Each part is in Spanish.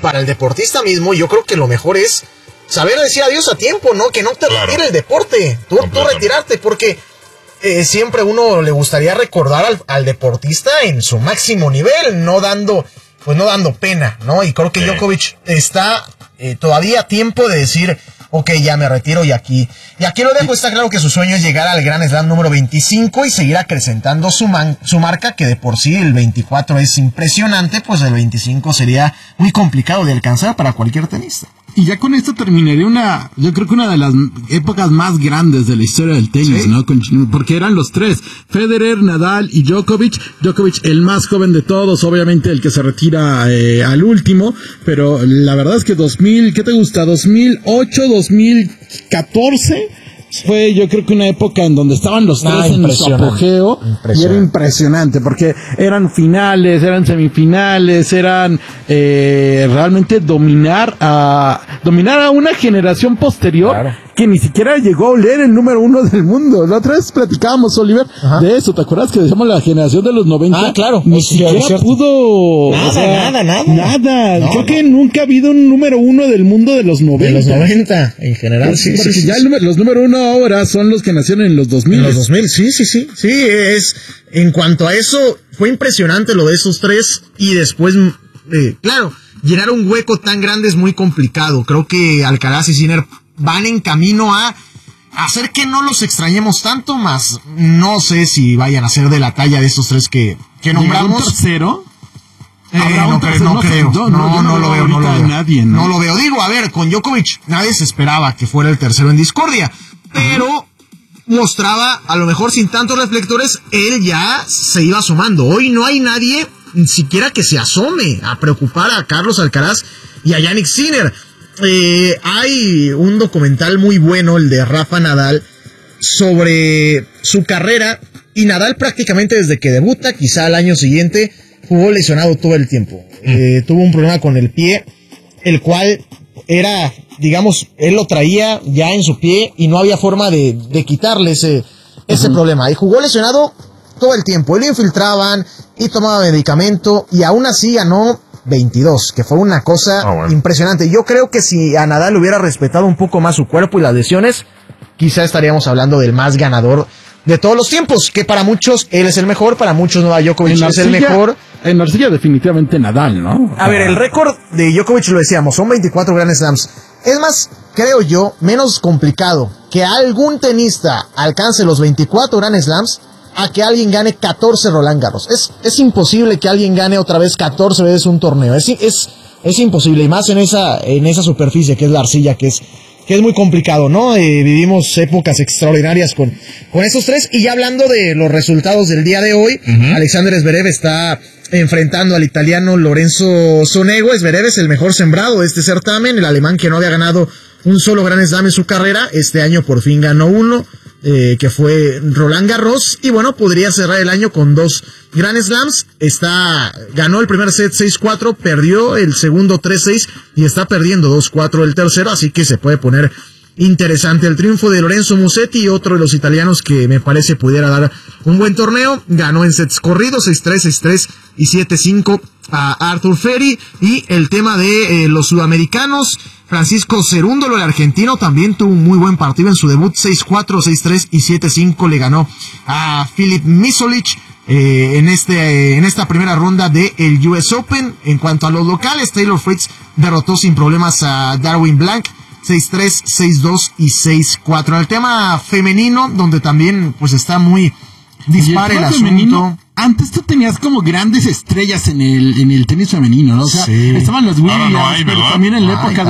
para el deportista mismo, yo creo que lo mejor es saber decir adiós a tiempo, ¿no? Que no te retire el deporte, tú retirarte, porque siempre uno le gustaría recordar al deportista en su máximo nivel, no dando pena, ¿no? Y creo que Djokovic está todavía a tiempo de decir, ok, ya me retiro y aquí lo dejo. Está claro que su sueño es llegar al Grand Slam número 25 y seguir acrecentando su marca, que de por sí el 24 es impresionante, pues el 25 sería muy complicado de alcanzar para cualquier tenista. Y ya con esto terminaré yo creo que una de las épocas más grandes de la historia del tenis, ¿no? Porque eran los tres, Federer, Nadal y Djokovic. Djokovic el más joven de todos, obviamente el que se retira al último, pero la verdad es que ¿qué te gusta? 2008, 2014... fue yo creo que una época en donde estaban los tres en su apogeo y era impresionante porque eran finales, eran semifinales, eran realmente dominar a una generación posterior que ni siquiera llegó a oler el número 1 del mundo. La otra vez platicábamos, Oliver, de eso, ¿te acuerdas que decíamos la generación de los 90? Claro. Ni siquiera pudo... Nada. No, creo que nunca ha habido un número 1 del mundo de los 90. De los 90, en general, sí. Porque ya los número 1 ahora son los que nacieron en los 2000. En los 2000, sí. Sí, en cuanto a eso, fue impresionante lo de esos tres y después, claro, llenar un hueco tan grande es muy complicado. Creo que Alcaraz y Sinner van en camino a hacer que no los extrañemos tanto, más no sé si vayan a ser de la talla de estos tres que nombramos. ¿Un tercero? No creo. No lo veo. Nadie, ¿no? No lo veo. Digo, a ver, con Djokovic nadie se esperaba que fuera el tercero en discordia, pero mostraba, a lo mejor sin tantos reflectores, él ya se iba asomando. Hoy no hay nadie ni siquiera que se asome a preocupar a Carlos Alcaraz y a Jannik Sinner. Hay un documental muy bueno, el de Rafa Nadal, sobre su carrera, y Nadal prácticamente desde que debuta, quizá al año siguiente, jugó lesionado todo el tiempo. Tuvo un problema con el pie, el cual era, digamos, él lo traía ya en su pie y no había forma de quitarle ese problema. Y jugó lesionado todo el tiempo, y lo infiltraban y tomaba medicamento y aún así ganó 22, que fue una cosa impresionante. Yo creo que si a Nadal hubiera respetado un poco más su cuerpo y las lesiones, quizá estaríamos hablando del más ganador de todos los tiempos, que para muchos él es el mejor, para muchos Novak Djokovic es el mejor. En arcilla definitivamente Nadal, ¿no? A ver, el récord de Djokovic lo decíamos, son 24 Grand Slams. Es más, creo yo, menos complicado que algún tenista alcance los 24 Grand Slams a que alguien gane 14 Roland Garros. Es imposible que alguien gane otra vez 14 veces un torneo. Es imposible, y más en esa superficie que es la arcilla, que es muy complicado, ¿no? Vivimos épocas extraordinarias con esos tres. Y ya hablando de los resultados del día de hoy, Alexander Zverev está enfrentando al italiano Lorenzo Sonego. Zverev es el mejor sembrado de este certamen, el alemán que no había ganado un solo Grand Slam en su carrera. Este año por fin ganó uno, que fue Roland Garros, y bueno, podría cerrar el año con 2 Grand Slams. Ganó el primer set 6-4, perdió el segundo 3-6 y está perdiendo 2-4 el tercero, así que se puede poner interesante el triunfo de Lorenzo Musetti, otro de los italianos que me parece pudiera dar un buen torneo. Ganó en sets corridos 6-3, 6-3 y 7-5 a Arthur Ferry. Y el tema de los sudamericanos, Francisco Cerúndolo, el argentino, también tuvo un muy buen partido en su debut, 6-4, 6-3 y 7-5 le ganó a Filip Misolic en esta primera ronda del US Open. En cuanto a los locales, Taylor Fritz derrotó sin problemas a Darwin Blanc, 6-3, 6-2 y 6-4. En el tema femenino, donde también pues está muy dispar el asunto. Antes tú tenías como grandes estrellas en el tenis femenino, ¿no? O sea, estaban las Williams, pero también en la época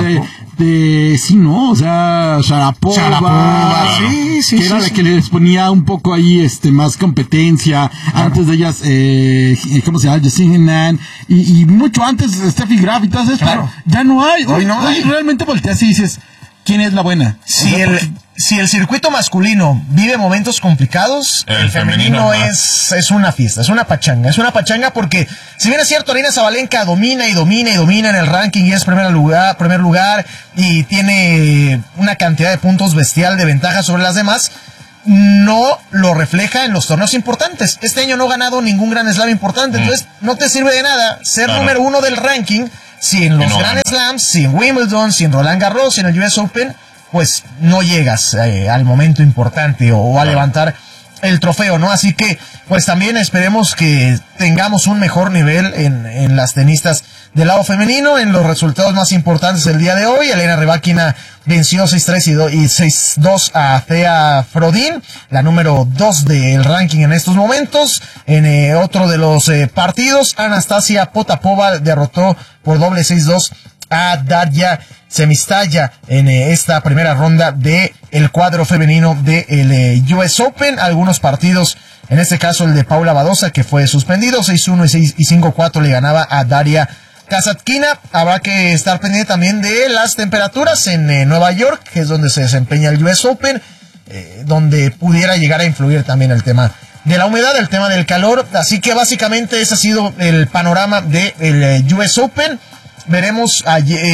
o sea, Sharapova, que era la que les ponía un poco ahí más competencia. Antes de ellas, ¿cómo se llama? Justine Henin, y mucho antes Steffi Graf y todo eso, pero ya no hay. Hoy realmente volteas y dices, ¿quién es la buena? Si el circuito masculino vive momentos complicados, el femenino es una fiesta, es una pachanga porque, si bien es cierto, Aryna Sabalenka domina en el ranking y es primer lugar y tiene una cantidad de puntos bestial de ventaja sobre las demás, no lo refleja en los torneos importantes. Este año no ha ganado ningún Grand Slam importante, entonces no te sirve de nada ser número 1 del ranking si en los Grand Slams, si en Wimbledon, si en Roland Garros, si en el US Open, pues no llegas al momento importante o a levantar el trofeo, ¿no? Así que, pues también esperemos que tengamos un mejor nivel en las tenistas del lado femenino. En los resultados más importantes del día de hoy, Elena Rybakina venció 6-3 y 6-2 a Thea Frodin, la número 2 del ranking en estos momentos. En otro de los partidos, Anastasia Potapova derrotó por doble 6-2 a Darya Semistaya en esta primera ronda de el cuadro femenino del US Open. Algunos partidos, en este caso el de Paula Badosa, que fue suspendido, 6-1 y 5-4 le ganaba a Daria Kasatkina. Habrá que estar pendiente también de las temperaturas en Nueva York, que es donde se desempeña el US Open, donde pudiera llegar a influir también el tema de la humedad, el tema del calor. Así que básicamente ese ha sido el panorama del US Open. Veremos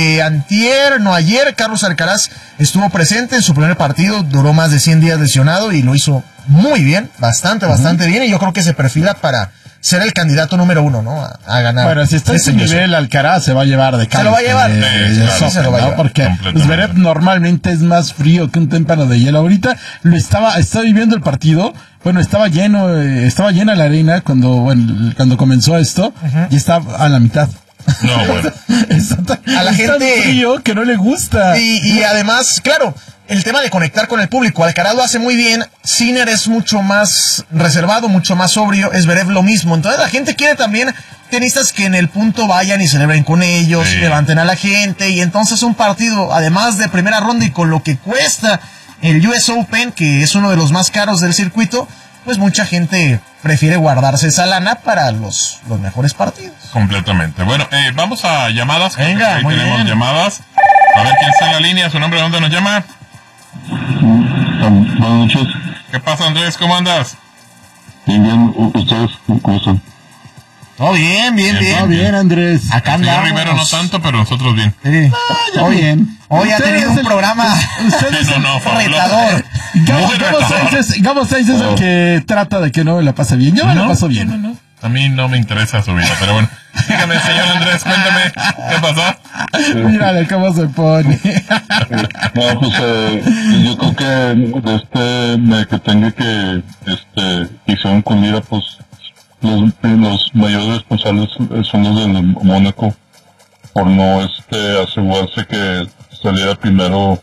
ayer, Carlos Alcaraz estuvo presente en su primer partido, duró más de 100 días lesionado y lo hizo muy bien, bastante bien, y yo creo que se perfila para ser el candidato número 1, ¿no? A ganar. Bueno, si está en ese nivel, Alcaraz se va a llevar de cara. Se lo va a llevar. Se lo va a llevar. Porque Zverev normalmente es más frío que un témpano de hielo. Ahorita estaba viviendo el partido. Bueno, estaba llena la arena cuando comenzó esto, y estaba a la mitad. No, bueno. A la gente frío que no le gusta. Y además, claro, el tema de conectar con el público. Alcaraz lo hace muy bien. Sinner es mucho más reservado, mucho más sobrio. Zverev lo mismo. Entonces la gente quiere también tenistas que en el punto vayan y celebren con ellos, levanten a la gente. Y entonces un partido, además de primera ronda y con lo que cuesta el US Open, que es uno de los más caros del circuito, pues mucha gente prefiere guardarse esa lana para los mejores partidos. Completamente. Bueno, vamos a llamadas. Venga, ahí muy tenemos bien. llamadas. A ver quién está en la línea, su nombre, ¿de dónde nos llama? Buenas noches. ¿Qué pasa, Andrés? ¿Cómo andas? Bien, ¿ustedes cómo están? Todo bien. Todo bien, Andrés. Acá El señor andamos. Rivero no tanto, pero nosotros bien. Sí. Todo bien. Hoy ha tenido un programa retador. Gabo Sainz es el que trata de que no me la pase bien. Yo me la paso bien. No. A mí no me interesa su vida, pero bueno. Dígame, señor Andrés, cuéntame, ¿qué pasó? Mírale cómo se pone. No, pues yo creo que que tenga que hicieron con Lira, pues los mayores responsables son los del Mónaco por no asegurarse que saliera primero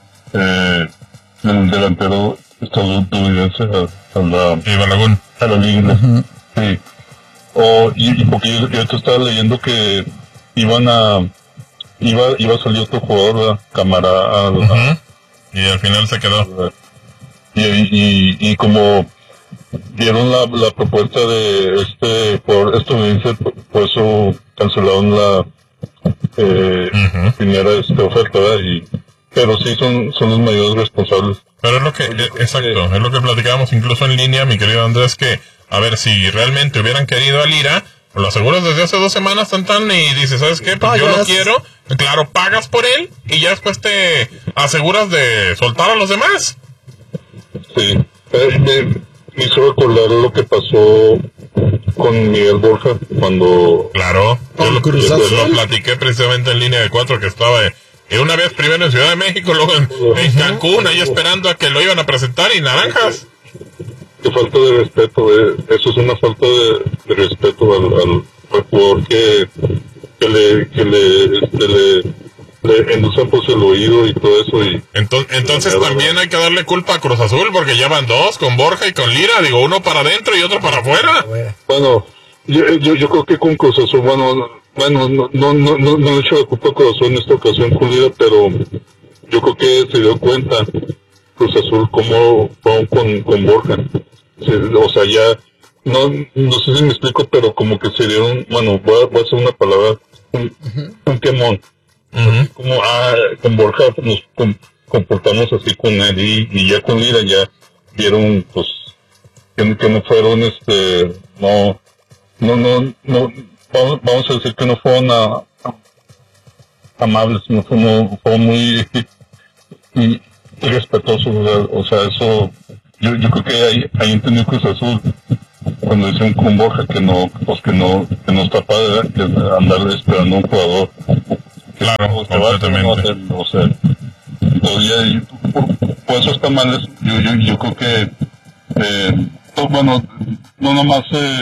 el delantero estadounidense a la liga. Uh-huh. Sí. Y porque yo te estaba leyendo que iba a salir otro jugador, ¿verdad? Camará. Uh-huh. Y al final se quedó. Y como dieron la propuesta de por estadounidense, por eso cancelaron la primera oferta, ¿verdad? Pero sí son los mayores responsables. Pero es lo que, exacto, es lo que platicábamos incluso en línea, mi querido Andrés, que a ver si realmente hubieran querido a Lira, pues lo aseguras desde hace 2 semanas y dices, ¿sabes qué? Pues yo lo quiero, claro, pagas por él y ya después te aseguras de soltar a los demás. Sí, me hizo recordar lo que pasó con Miguel Borja cuando... Claro, yo lo platiqué precisamente en línea de 4 que estaba una vez primero en Ciudad de México, luego en Cancún, ahí esperando a que lo iban a presentar y naranjas. Qué falta de respeto, eso es una falta de respeto al jugador que le endulzan pues el oído y todo eso. Entonces también hay que darle culpa a Cruz Azul porque ya van 2 con Borja y con Lira, digo, uno para adentro y otro para afuera. Bueno, yo creo que con Cruz Azul, no le echo la culpa a Cruz Azul en esta ocasión con Lira, pero yo creo que se dio cuenta Cruz Azul como con Borja. O sea, ya no sé si me explico, pero como que se dieron, bueno, voy a hacer una palabra, un quemón. Uh-huh. Como con Borja nos comportamos así con él y ya con Lira ya vieron pues que no fueron no vamos a decir que no fueron amables, no fueron muy irrespetuosos, o sea, eso yo creo que ahí entendió Cruz Azul cuando dicen con Borja que no está padre, que andar esperando a un jugador. Claro, completamente. O sea, todavía por eso está mal. Yo creo que bueno, no nomás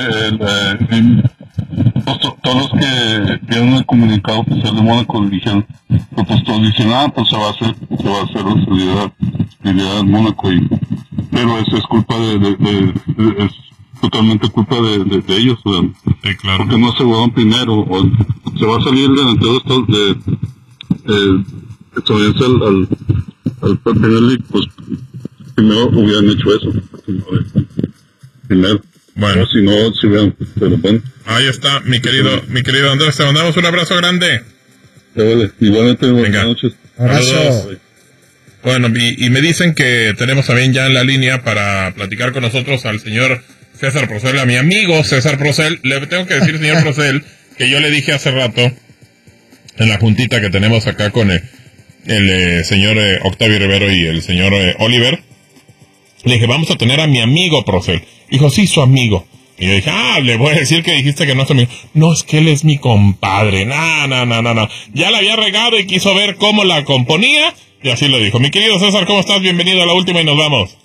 todos los que vieron el comunicado oficial de Mónaco dijeron, pues todos dicen, pues se va a hacer la salida del Mónaco, pero eso es culpa es totalmente culpa de ellos, o sea, sí, claro. Porque no aseguraron primero, o se va a salir el delantero estadounidense al Premier League, pues primero hubieran hecho eso, primero. Bueno, si no, si hubieran, pero bueno. Ahí está, mi querido Andrés, te mandamos un abrazo grande. Vale, igualmente, buenas noches. Abrazo. Bueno, y me dicen que tenemos también ya en la línea para platicar con nosotros al señor César Procel, a mi amigo César Procel. Le tengo que decir, señor Procel, que yo le dije hace rato, en la juntita que tenemos acá con el señor Octavio Rivero y el señor Oliver, le dije, vamos a tener a mi amigo Procel. Dijo, sí, su amigo. Y yo dije, le voy a decir que dijiste que no es amigo. No, es que él es mi compadre. No. Ya la había regado y quiso ver cómo la componía, y así lo dijo. Mi querido César, ¿cómo estás? Bienvenido a la última y nos vamos.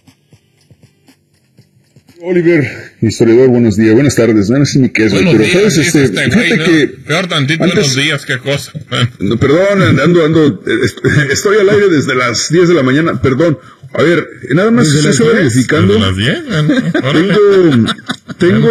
Oliver, historiador, buenos días, buenas tardes, no sé ni qué es, buenos pero días, sabes, fíjate güey, que peor tantito antes, buenos días, qué cosa. No, perdón, estoy al aire desde las 10 de la mañana, perdón. A ver, nada más estoy verificando. ¿Desde las 10? Tengo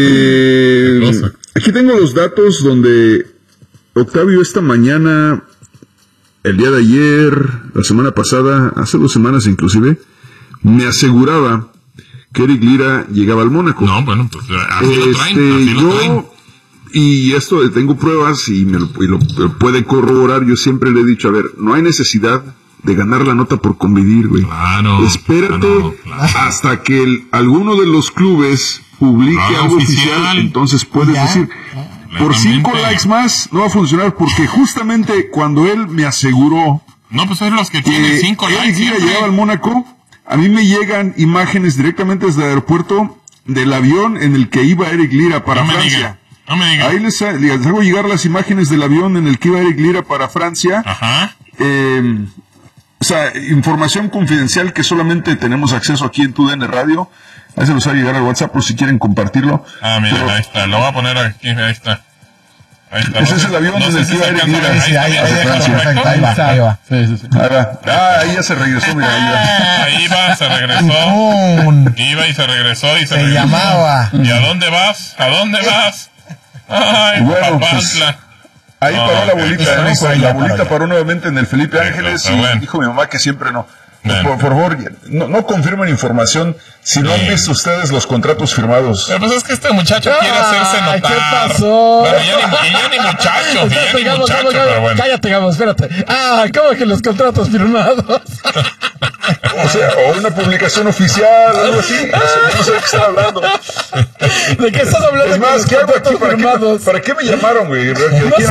aquí tengo los datos donde Octavio esta mañana, el día de ayer, la semana pasada, hace 2 semanas inclusive, me aseguraba que Eric Lira llegaba al Mónaco. No, bueno, pues así lo traen. Y esto tengo pruebas y lo puede corroborar. Yo siempre le he dicho, a ver, no hay necesidad de ganar la nota por convivir, güey. Claro. Espérate hasta que alguno de los clubes publique algo oficial, entonces puedes decir, por 5 likes más no va a funcionar, porque justamente cuando él me aseguró, no, pues es los que tienen 5 likes. Eric Lira llegaba al Mónaco, a mí me llegan imágenes directamente desde el aeropuerto del avión en el que iba Eric Lira para Francia. No me digas. Ahí les hago llegar las imágenes del avión en el que iba Eric Lira para Francia. Ajá. O sea, información confidencial que solamente tenemos acceso aquí en TUDN Radio. Ahí se los va a llegar al WhatsApp por si quieren compartirlo. Mira, ahí está. Lo voy a poner aquí, ahí está. Ese es el avión en el que iba Eric Lira. Ahí va. Sí. Ahí ya se regresó, mira. Iba, se regresó. Iba y se regresó y se llamaba. ¿Y a dónde vas? Ay, bueno, Papantla. Ahí paró la bolita, la bolita paró nuevamente en el Felipe Ángeles y dijo mi mamá que siempre no. Por favor, no confirmen información si no han visto ustedes los contratos firmados. Pero pues es que este muchacho quiere hacerse notar. ¿Qué pasó? Bueno, ya ni muchacho, pero bueno. Cállate, Gamos, espérate. ¿Cómo que los contratos firmados? O sea, o una publicación oficial, algo así. No sé de qué están hablando. ¿De qué están hablando? Es más, ¿qué hago aquí? ¿Para qué me llamaron, güey? ¿Para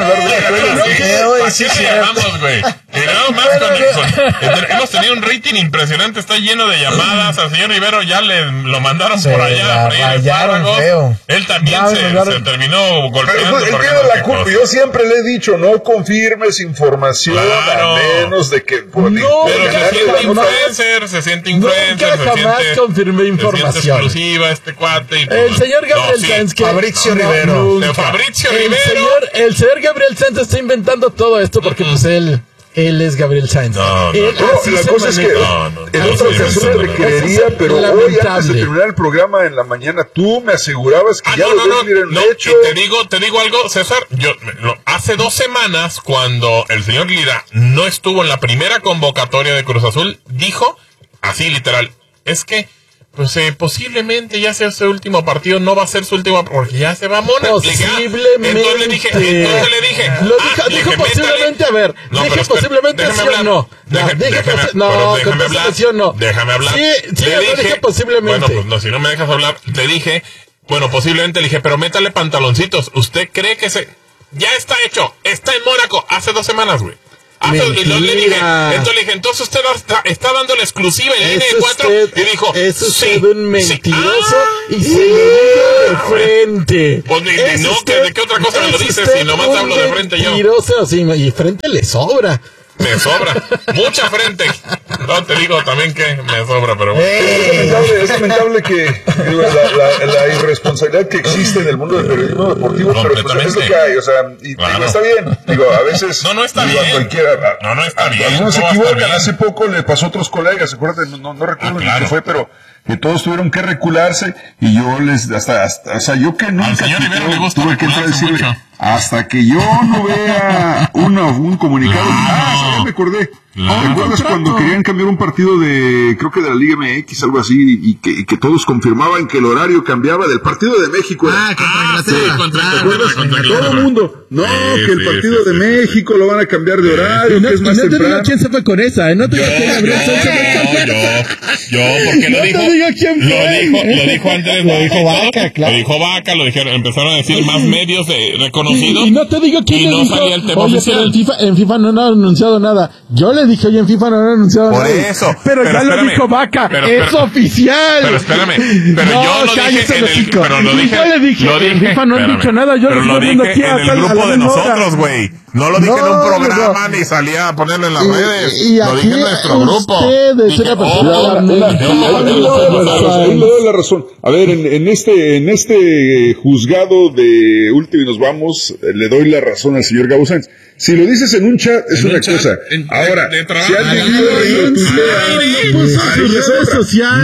qué me llamamos, güey? Hemos tenido un rating impresionante, está lleno de llamadas. Al señor Rivero ya lo mandaron por allá a freír espárragos. Él también se terminó golpeando. Pero él tiene la culpa. Yo siempre le he dicho, no confirmes información a menos de que... se siente influencer, jamás confirmé información. Se siente exclusiva este cuate. El señor Gabriel Sainz, Fabrizio Rivero. El señor Gabriel Sainz está inventando todo esto porque pues él es Gabriel Sainz. La cosa es que en otra ocasión te requeriría, pero hoy antes de terminar el programa en la mañana tú me asegurabas que ya lo hubieran hecho. Te digo algo, César. Hace 2 semanas, cuando el señor Lira no estuvo en la primera convocatoria de Cruz Azul, dijo, así literal, es que pues posiblemente ya sea su último partido, no va a ser su último porque ya se va a Mónaco. Posiblemente. Entonces le dije. Dijo posiblemente, a ver. Dije posiblemente sí o no. Déjame hablar. Sí, dije posiblemente. Bueno, pues no, si no me dejas hablar, le dije, bueno, posiblemente le dije, pero métale pantaloncitos. ¿Usted cree que ya está hecho? Está en Mónaco hace 2 semanas, güey. Entonces le dije, entonces usted está dando la exclusiva en N4. Y dijo, es usted sí, un mentiroso y se lo digo de frente. Pues ¿de qué otra cosa me lo dices si nomás hablo de frente yo? Mentiroso, sí, y frente le sobra. Me sobra, mucha frente. No te digo también que me sobra, pero Es lamentable que la irresponsabilidad que existe en el mundo del periodismo deportivo, pero pues es lo que hay, o sea, y claro. Está bien, digo, a veces no está bien. Cualquiera, no está bien. Algunos se equivocan, hace poco le pasó a otros colegas, acuérdate, no recuerdo ni qué fue, pero que todos tuvieron que recularse y yo les o sea, yo que nunca tuve que entrar a decirle mucho. Hasta que yo no vea un comunicado. Ya me acordé. ¿Te acuerdas cuando querían cambiar un partido creo que de la Liga MX, algo así, y que todos confirmaban que el horario cambiaba del partido de México? Contra todo el mundo. No, que el partido de México lo van a cambiar de horario, que es más temprano. No te digo quién se fue con esa, no te digo quién abrió yo, porque lo dijo. Te digo quién fue. Lo dijo Andrés. Lo dijo Vaca, claro. Lo dijo Vaca, empezaron a decir más medios reconocidos. Y no te digo quién le dijo. Salía el tema oye, oficial. pero en FIFA no han anunciado nada. Yo le dije, oye, en FIFA no han anunciado nada. Por eso. Pero ya lo dijo Vaca, es oficial. Pero espérame. Pero no, yo lo dije en el... Pero lo dije. Yo le dije, en FIFA no han dicho nada. Yo pero lo dije en el grupo de nosotros, güey. No lo dije en un programa ni salía a ponerlo en las redes. Lo dije en nuestro grupo. Le doy la razón. A ver, en este juzgado de Último y nos vamos, le doy la razón al señor Gabo Sáenz. Si lo dices en un chat, es una cosa. Ahora, si alguien en redes sociales.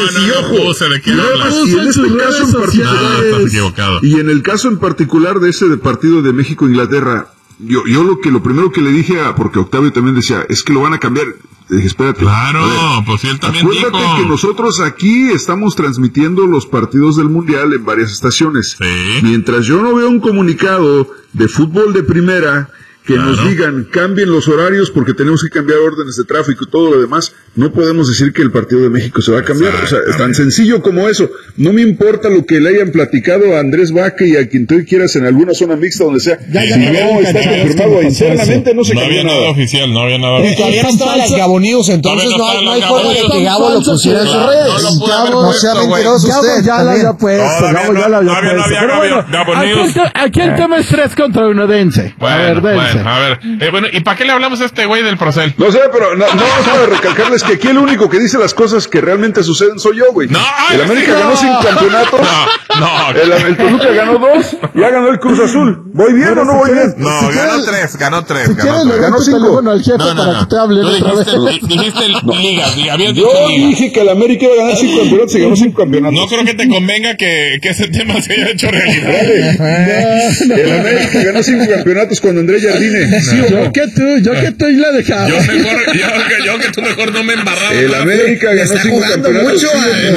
Y en este caso en particular, y en el caso en particular de ese partido de México-Inglaterra, yo lo primero que le dije porque Octavio también decía, es que lo van a cambiar. Le dije, espérate. Claro, pues él también acuérdate dijo. Que nosotros aquí estamos transmitiendo los partidos del Mundial en varias estaciones. Sí. Mientras yo no veo un comunicado de fútbol de primera que nos digan, cambien los horarios porque tenemos que cambiar órdenes de tráfico y todo lo demás, no podemos decir que el partido de México se va a cambiar. O sea, es tan sencillo como eso. No me importa lo que le hayan platicado a Andrés Vaca y a quien tú quieras en alguna zona mixta, donde sea. Si no está confirmado internamente, no se cambió nada. Oficial, no había nada oficial. Y todavía no estaban las Gabo News, entonces no hay forma de que Gabo lo pusiera en sus redes. No sea mentiroso usted. Ya lo había puesto. Gabo ya lo había puesto. Pero bueno, aquí el tema es 3-1 dense. A ver, dense. A ver, bueno, ¿y para qué le hablamos a este güey del Procel? No sé, pero no vamos a recalcarles que aquí el único que dice las cosas que realmente suceden soy yo, güey. El América ganó 5 campeonatos. El Toluca ganó 2, ya ganó el Cruz Azul. ¿Voy bien o no voy bien? No, ganó 3. Ganó 5. Al jefe para que te hable otra vez. Dijiste ligas, yo dije que el América iba a ganar 5 campeonatos y ganó 5 campeonatos. No creo que te convenga que ese tema se haya hecho realidad. El América ganó 5 campeonatos cuando Andrés Jardine. Yo que tú y la dejaba. Yo que tú mejor no me embarraba. El América ganó 5 campeonatos. En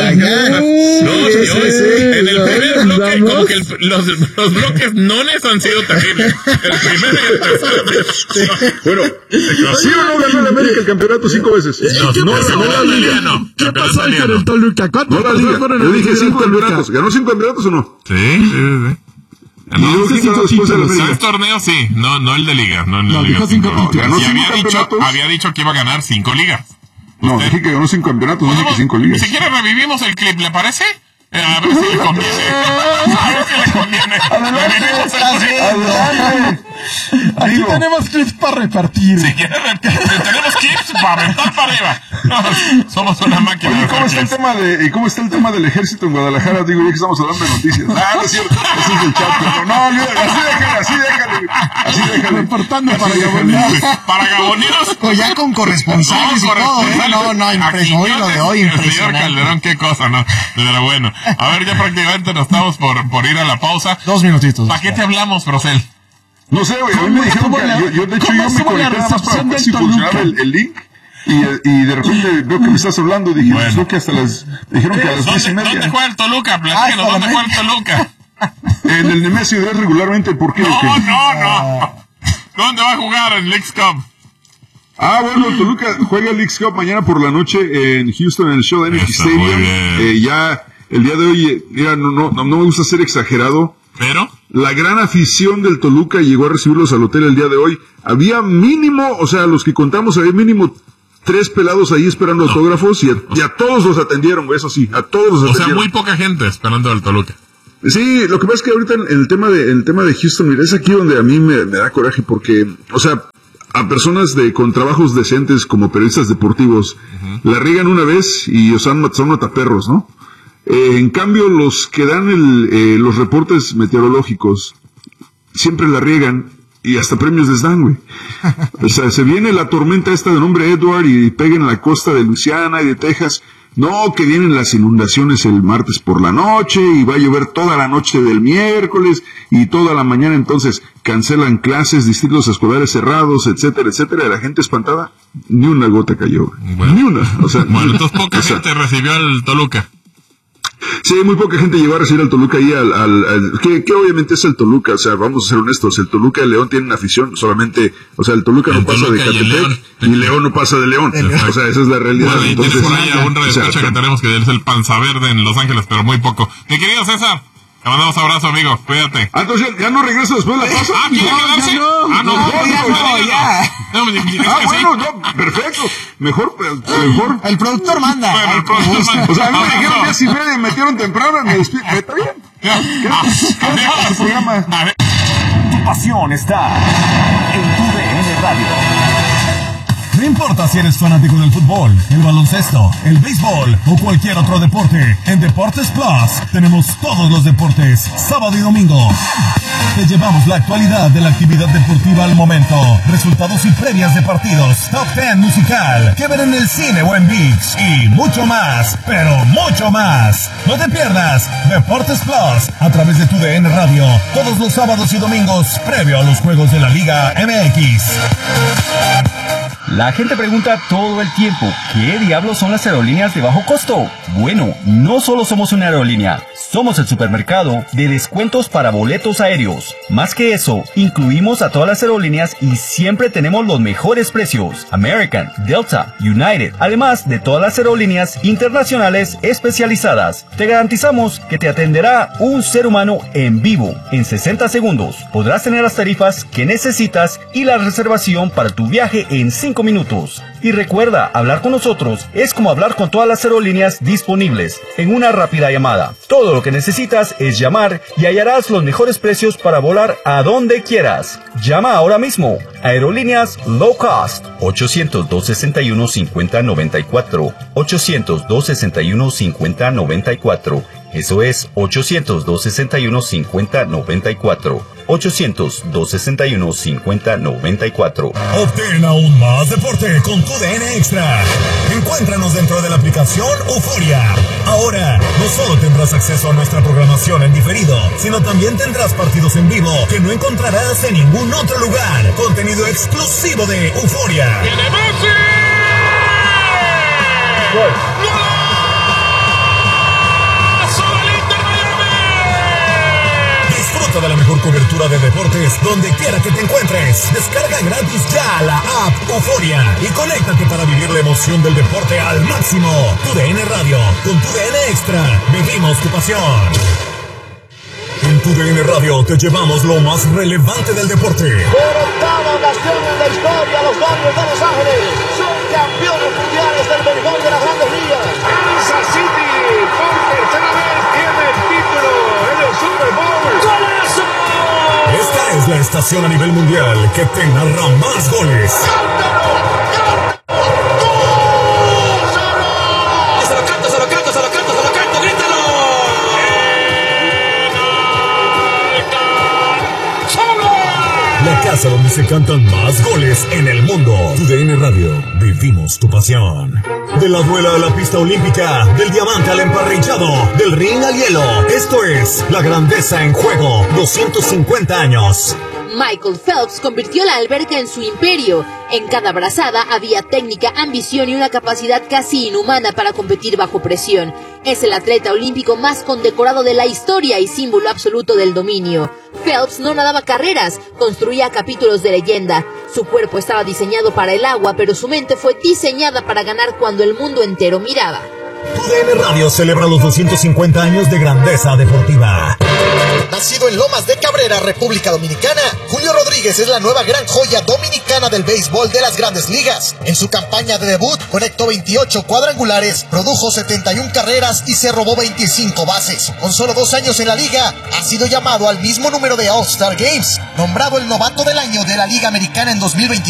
el primer bloque, como que los bloques nones han sido terribles. El primero y el tercero. Bueno, ¿sí o no ganó el América el campeonato 5 veces? No ganó la liga. ¿Qué pasó con el Toluca? ¿Cuántos fueron? Yo dije 5 campeonatos. ¿Ganó 5 campeonatos o no? Sí. No, 6 torneos sí, no el de liga. No, dijo 5 títulos. Había dicho que iba a ganar 5 ligas. No, dije que ganó 5 campeonatos, no dije que 5 ligas. Si quiere revivimos el clip, ¿le parece? A ver si le conviene. Revivimos el clip. Aquí tenemos clips para repartir. Si quiere tenemos clips para aventar para arriba. Somos una máquina. Oye, ¿cómo está el tema del ejército en Guadalajara? Digo, ya que estamos hablando de noticias. No es cierto. Ese es el chat. Así déjale. Reportando para Gaboneros. Para Gaboneros. O ya con corresponsales y todo, No, impresionante. Lo de hoy, impresionante. El señor Calderón, qué cosa, ¿no? Pero bueno. A ver, ya prácticamente nos estamos por ir a la pausa. 2 minutitos. ¿Para qué te hablamos, Procel? No sé, güey. A mí me dijeron que yo me conecté nada más para ver si funcionaba el link. Y de repente veo que me estás hablando. Dije, bueno, creo que hasta dijeron que a las 10:30. ¿Dónde juega el Toluca? Platícanos, ¿dónde juega el Toluca? En el Nemesio 10 regularmente. ¿Por qué? No. ¿Dónde va a jugar en Leagues Cup? Bueno, el Toluca juega el Leagues Cup mañana por la noche en Houston, en el show de Energy Stadium. Ya el día de hoy, mira, no me gusta ser exagerado. ¿Pero? La gran afición del Toluca llegó a recibirlos al hotel el día de hoy. Había mínimo, o sea, los que contamos, había mínimo 3 pelados ahí esperando autógrafos y a todos los atendieron, güey, eso sí, a todos los atendieron. O sea, muy poca gente esperando al Toluca. Sí, lo que pasa es que ahorita en el tema de Houston, mira, es aquí donde a mí me da coraje porque, o sea, a personas con trabajos decentes como periodistas deportivos, la riegan una vez y son mataperros, ¿no? En cambio, los que dan los reportes meteorológicos siempre la riegan y hasta premios les dan, güey. O sea, se viene la tormenta esta de nombre Edward y pega en la costa de Luisiana y de Texas. No, que vienen las inundaciones el martes por la noche y va a llover toda la noche del miércoles y toda la mañana, entonces cancelan clases, distritos escolares cerrados, etcétera, etcétera. La gente espantada, ni una gota cayó, bueno, ni una. O sea, bueno, entonces poca gente recibió al Toluca. Sí, muy poca gente llegó a recibir al Toluca ahí que obviamente es el Toluca, o sea, vamos a ser honestos, el Toluca de León tiene una afición, solamente, o sea, el Toluca no pasa de Catepec y León no pasa de León, o sea, esa es la realidad. Bueno, entonces, por ahí un radioescucha que tenemos que es el Panza Verde en Los Ángeles, pero muy poco. Mi querido César, te mandamos abrazo, amigo, cuídate. Entonces ya no regresa después de la pausa. ¿Quiere quedarse? Bueno, no, perfecto. Mejor. El productor manda. Bueno, el productor manda. O sea, a mí me dijeron 10:30, me metieron temprano, me despierto. Está bien. ¿Qué programa? Tu pasión está en tu DN Radio. No importa si eres fanático del fútbol, el baloncesto, el béisbol o cualquier otro deporte, en Deportes Plus tenemos todos los deportes, sábado y domingo. Te llevamos la actualidad de la actividad deportiva al momento, resultados y previas de partidos, top 10 musical, que ver en el cine o en ViX y mucho más, pero mucho más. No te pierdas Deportes Plus a través de tu DN Radio, todos los sábados y domingos, previo a los juegos de la Liga MX. La gente pregunta todo el tiempo, ¿qué diablos son las aerolíneas de bajo costo? Bueno, no solo somos una aerolínea, somos el supermercado de descuentos para boletos aéreos. Más que eso, incluimos a todas las aerolíneas y siempre tenemos los mejores precios. American, Delta, United, además de todas las aerolíneas internacionales especializadas. Te garantizamos que te atenderá un ser humano en vivo. En 60 segundos podrás tener las tarifas que necesitas y la reservación para tu viaje en 5 minutos. Y recuerda, hablar con nosotros es como hablar con todas las aerolíneas disponibles en una rápida llamada. Todo lo que necesitas es llamar y hallarás los mejores precios para volar a donde quieras. Llama ahora mismo. Aerolíneas Low Cost 800-261-5094 800-261-5094. Eso es 800-261-5094 800-261-5094. Obtén aún más deporte con tu DN Extra. Encuéntranos dentro de la aplicación Euforia. Ahora, no solo tendrás acceso a nuestra programación en diferido, sino también tendrás partidos en vivo que no encontrarás en ningún otro lugar. Contenido exclusivo de Euforia. ¡Viene Messi! ¡Gol! Disfruta de la mejor cobertura de deportes donde quiera que te encuentres. Descarga gratis ya la app Euforia y conéctate para vivir la emoción del deporte al máximo. Tu DN Radio, con tu DN Extra, vivimos tu pasión. En tu DN Radio te llevamos lo más relevante del deporte. Por octava ocasión en la historia, los Dodgers de Los Ángeles son campeones mundiales del béisbol de las Grandes Ligas. Kansas City, por tercera vez, tiene el título en el Super Bowl. ¡Golazo! Esta es la estación a nivel mundial que te narra más goles. ¡Cántalo! La casa donde se cantan más goles en el mundo. Tu DN Radio, vivimos tu pasión. De la duela a la pista olímpica, del diamante al emparrillado, del ring al hielo. Esto es la grandeza en juego, 250 años. Michael Phelps convirtió la alberca en su imperio. En cada brazada había técnica, ambición y una capacidad casi inhumana para competir bajo presión. Es el atleta olímpico más condecorado de la historia y símbolo absoluto del dominio. Phelps no nadaba carreras, construía capítulos de leyenda. Su cuerpo estaba diseñado para el agua, pero su mente fue diseñada para ganar cuando el mundo entero miraba. TUDN Radio celebra los 250 años de grandeza deportiva. Nacido en Lomas de Cabrera, República Dominicana, Julio Rodríguez es la nueva gran joya dominicana del béisbol de las Grandes Ligas. En su campaña de debut, conectó 28 cuadrangulares, produjo 71 carreras y se robó 25 bases. Con solo 2 años en la liga, ha sido llamado al mismo número de All-Star Games, nombrado el novato del año de la Liga Americana en 2022.